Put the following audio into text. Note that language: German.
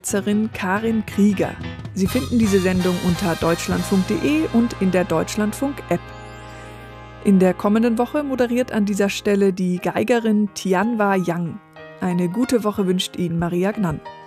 Übersetzerin Karin Krieger. Sie finden diese Sendung unter deutschlandfunk.de und in der Deutschlandfunk-App. In der kommenden Woche moderiert an dieser Stelle die Geigerin Tianwa Yang. Eine gute Woche wünscht Ihnen Maria Gnann.